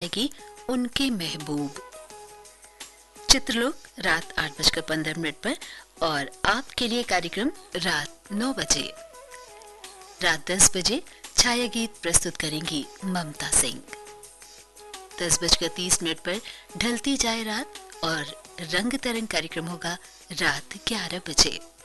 की उनके महबूब। चित्रलोक रात 8:15 पर और आपके लिए कार्यक्रम रात 9 बजे। रात 10 बजे छाया गीत प्रस्तुत करेंगी ममता सिंह। 10:30 पर ढलती जाए रात और रंग तरंग कार्यक्रम होगा रात 11 बजे।